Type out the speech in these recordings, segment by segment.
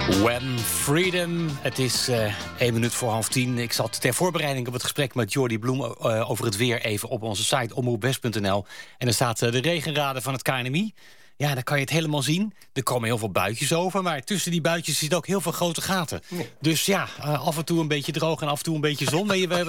When Freedom. Het is 1 minuut voor 9:30. Ik zat ter voorbereiding op het gesprek met Jordi Bloem over het weer even op onze site omroepwest.nl. En er staat de regenraden van het KNMI. Ja, dan kan je het helemaal zien. Er komen heel veel buitjes over, maar tussen die buitjes zitten ook heel veel grote gaten. Ja. Dus ja, af en toe een beetje droog en af en toe een beetje zon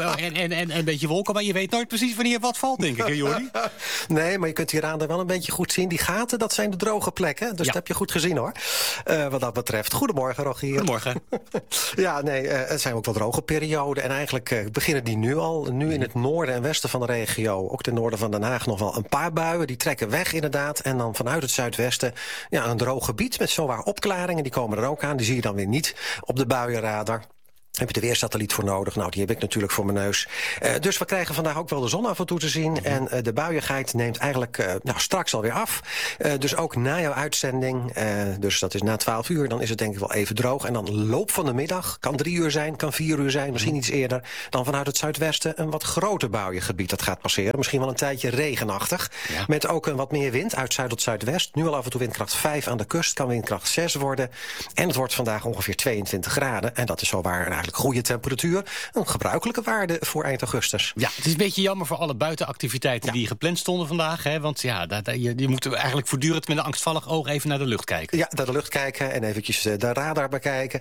en een beetje wolken. Maar je weet nooit precies wanneer wat valt, denk ik, hè, Jordi? Nee, maar je kunt hieraan wel een beetje goed zien. Die gaten, dat zijn de droge plekken. Dus dat heb je goed gezien, hoor. Wat dat betreft. Goedemorgen, Rogier. Goedemorgen. Ja, nee, het zijn ook wel droge perioden. En eigenlijk beginnen die nu al. Nu in het noorden en westen van de regio, ook ten noorden van Den Haag, nog wel een paar buien. Die trekken weg, inderdaad. En dan vanuit het zuidwesten een droog gebied met zowaar opklaringen. Die komen er ook aan. Die zie je dan weer niet op de buienradar. Heb je de weersatelliet voor nodig? Nou, die heb ik natuurlijk voor mijn neus. Dus we krijgen vandaag ook wel de zon af en toe te zien. En de buiigheid neemt eigenlijk straks alweer af. Dus ook na jouw uitzending, dus dat is na 12 uur... dan is het denk ik wel even droog. En dan loop van de middag, kan 3 uur zijn, kan 4 uur zijn... misschien iets eerder, dan vanuit het zuidwesten... een wat groter buiengebied dat gaat passeren. Misschien wel een tijdje regenachtig. Ja. Met ook een wat meer wind uit zuid tot zuidwest. Nu al af en toe windkracht 5 aan de kust, kan windkracht 6 worden. En het wordt vandaag ongeveer 22 graden. En dat is zo waar goede temperatuur. Een gebruikelijke waarde voor eind augustus. Ja, het is een beetje jammer voor alle buitenactiviteiten die gepland stonden vandaag. Hè? Want ja, je moet eigenlijk voortdurend met een angstvallig oog even naar de lucht kijken. Ja, naar de lucht kijken en eventjes de radar bekijken.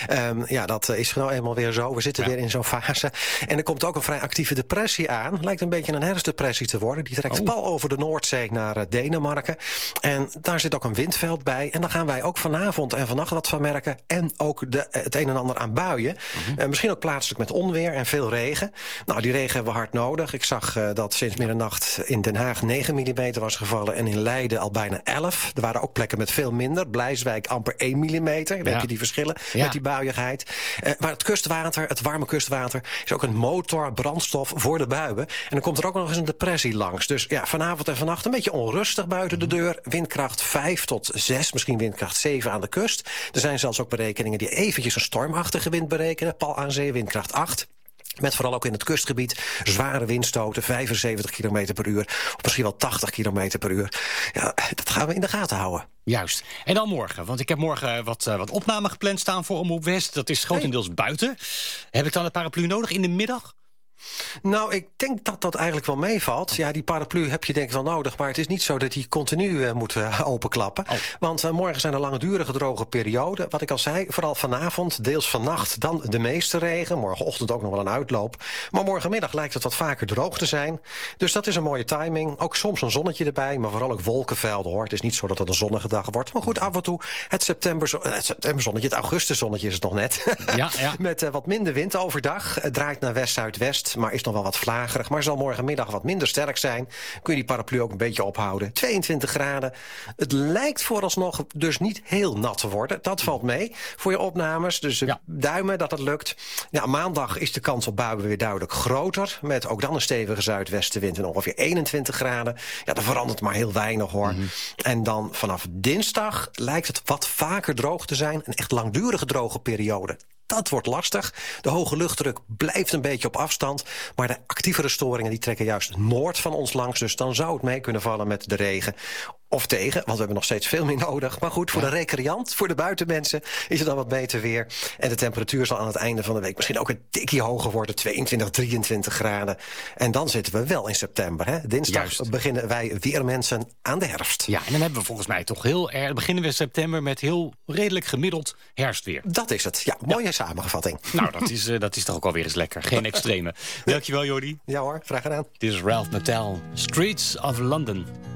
Dat is nou eenmaal weer zo. We zitten weer in zo'n fase. En er komt ook een vrij actieve depressie aan. Lijkt een beetje een herfstdepressie te worden. Die trekt pal over de Noordzee naar Denemarken. En daar zit ook een windveld bij. En dan gaan wij ook vanavond en vannacht wat van merken. En ook het een en ander aan buien. Misschien ook plaatselijk met onweer en veel regen. Nou, die regen hebben we hard nodig. Ik zag dat sinds middernacht in Den Haag 9 mm was gevallen... en in Leiden al bijna 11. Er waren ook plekken met veel minder. Blijswijk amper 1 mm. Dan heb je die verschillen met die buiigheid. Maar het kustwater, het warme kustwater... is ook een motor, brandstof voor de buien. En dan komt er ook nog eens een depressie langs. Dus ja, vanavond en vannacht een beetje onrustig buiten de deur. Windkracht 5 tot 6, misschien windkracht 7 aan de kust. Er zijn zelfs ook berekeningen die eventjes een stormachtige wind berekenen. Pal aan zee, windkracht 8. Met vooral ook in het kustgebied zware windstoten, 75 km per uur... of misschien wel 80 km per uur. Ja, dat gaan we in de gaten houden. Juist. En dan morgen, want ik heb morgen wat opnamen gepland staan voor Omroep West. Dat is grotendeels buiten. Heb ik dan een paraplu nodig in de middag? Nou, ik denk dat dat eigenlijk wel meevalt. Ja, die paraplu heb je denk ik wel nodig... maar het is niet zo dat die continu moet openklappen. Want morgen zijn er langdurige droge perioden. Wat ik al zei, vooral vanavond, deels vannacht... dan de meeste regen, morgenochtend ook nog wel een uitloop. Maar morgenmiddag lijkt het wat vaker droog te zijn. Dus dat is een mooie timing. Ook soms een zonnetje erbij, maar vooral ook wolkenvelden, hoor. Het is niet zo dat het een zonnige dag wordt. Maar goed, af en toe het septemberzonnetje, het augustuszonnetje is het nog net. Ja. Met wat minder wind overdag. Het draait naar west-zuidwest... maar is nog wel wat vlagerig. Maar zal morgenmiddag wat minder sterk zijn. Kun je die paraplu ook een beetje ophouden. 22 graden. Het lijkt vooralsnog dus niet heel nat te worden. Dat valt mee voor je opnames. Dus duimen dat het lukt. Ja, maandag is de kans op buien weer duidelijk groter. Met ook dan een stevige zuidwestenwind en ongeveer 21 graden. Ja, dat verandert maar heel weinig, hoor. En dan vanaf dinsdag lijkt het wat vaker droog te zijn. Een echt langdurige droge periode. Dat wordt lastig. De hoge luchtdruk blijft een beetje op afstand. Maar de actievere storingen die trekken juist noord van ons langs. Dus dan zou het mee kunnen vallen met de regen. Of tegen, want we hebben nog steeds veel meer nodig. Maar goed, voor de recreant, voor de buitenmensen... is het dan wat beter weer. En de temperatuur zal aan het einde van de week... misschien ook een tikje hoger worden, 22, 23 graden. En dan zitten we wel in september. Hè? Dinsdag beginnen wij weer mensen aan de herfst. Ja, en dan hebben we volgens mij toch beginnen we september... met heel redelijk gemiddeld herfstweer. Dat is het, ja. Mooie samenvatting. Nou, dat is toch ook alweer eens lekker. Geen extreme. Dankjewel, Jordi. Ja hoor, graag gedaan. Dit is Ralph Natal, Streets of London.